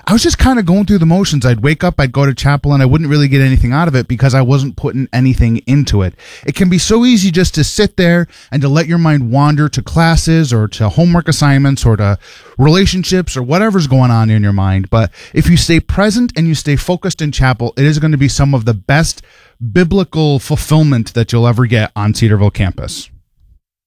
I was just kind of going through the motions. I'd wake up, I'd go to chapel, and I wouldn't really get anything out of it because I wasn't putting anything into it. It can be so easy just to sit there and to let your mind wander to classes or to homework assignments or to relationships or whatever's going on in your mind. But if you stay present and you stay focused in chapel, it is going to be some of the best biblical fulfillment that you'll ever get on Cedarville campus.